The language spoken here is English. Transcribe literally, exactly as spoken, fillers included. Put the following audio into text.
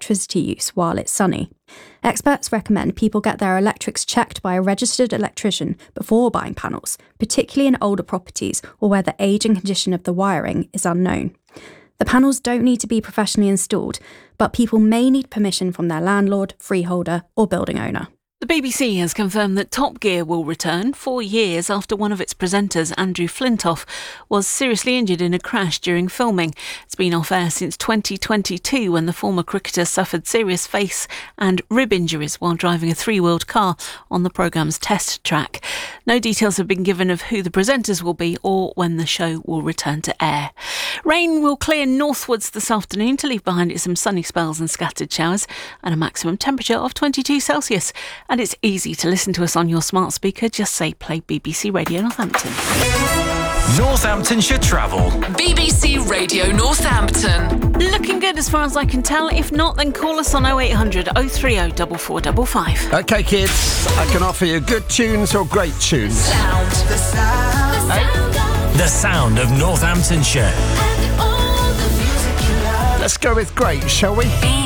electricity use while it's sunny. Experts recommend people get their electrics checked by a registered electrician before buying panels, particularly in older properties or where the age and condition of the wiring is unknown. The panels don't need to be professionally installed, but people may need permission from their landlord, freeholder, or building owner. The B B C has confirmed that Top Gear will return four years after one of its presenters, Andrew Flintoff, was seriously injured in a crash during filming. It's been off air since twenty twenty-two when the former cricketer suffered serious face and rib injuries while driving a three-wheeled car on the programme's test track. No details have been given of who the presenters will be or when the show will return to air. Rain will clear northwards this afternoon to leave behind it some sunny spells and scattered showers and a maximum temperature of twenty-two Celsius. And it's easy to listen to us on your smart speaker. Just say play B B C Radio Northampton. Northamptonshire Travel. B B C Radio Northampton. Looking good as far as I can tell. If not, then call us on oh eight hundred oh three oh four four five five. OK, kids, I can offer you good tunes or great tunes. Sound. The sound. The sound. The sound of Northamptonshire. And all the music you love. Let's go with great, shall we?